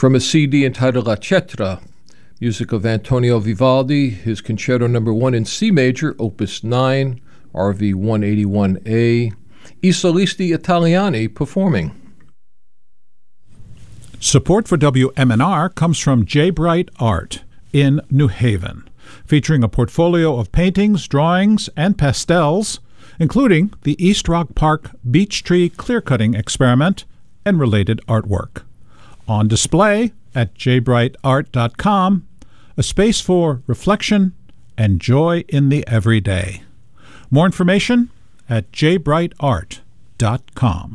From a CD entitled La Cetra, music of Antonio Vivaldi, his Concerto No. 1 in C major, Opus 9, RV 181A, I Solisti Italiani performing. Support for WMNR comes from J. Bright Art in New Haven, featuring a portfolio of paintings, drawings, and pastels, including the East Rock Park Beech Tree Clearcutting Experiment and related artwork. On display at jbrightart.com, a space for reflection and joy in the everyday. More information at jbrightart.com.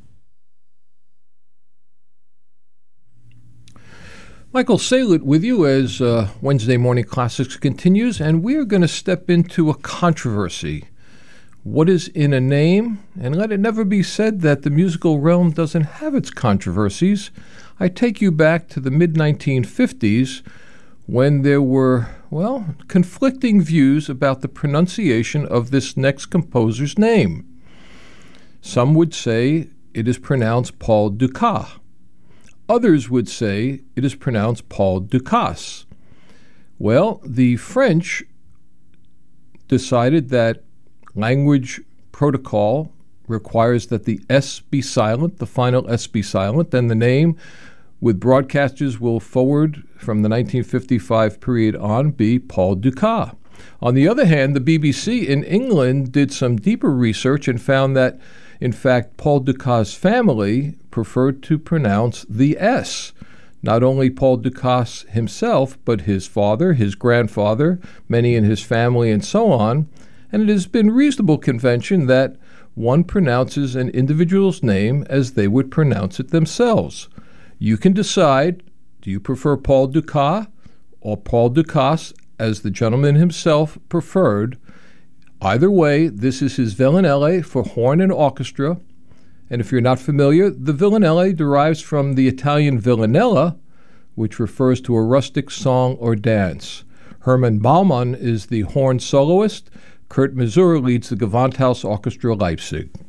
Michael Saylor with you as Wednesday Morning Classics continues, and we're going to step into a controversy. What is in a name? And let it never be said that the musical realm doesn't have its controversies. I take you back to the mid-1950s when there were, conflicting views about the pronunciation of this next composer's name. Some would say it is pronounced Paul Dukas. Others would say it is pronounced Paul Dukas. Well, the French decided that language protocol requires that the S be silent, the final S be silent, and the name with broadcasters will forward from the 1955 period on be Paul Dukas. On the other hand, the BBC in England did some deeper research and found that, in fact, Paul Dukas' family preferred to pronounce the S. Not only Paul Dukas himself, but his father, his grandfather, many in his family, and so on. And it has been reasonable convention that one pronounces an individual's name as they would pronounce it themselves. You can decide, do you prefer Paul Dukas or Paul Dukas as the gentleman himself preferred? Either way, this is his Villanelle for horn and orchestra. And if you're not familiar, the Villanelle derives from the Italian villanella, which refers to a rustic song or dance. Hermann Baumann is the horn soloist. Kurt Masur leads the Gewandhaus Orchestra Leipzig.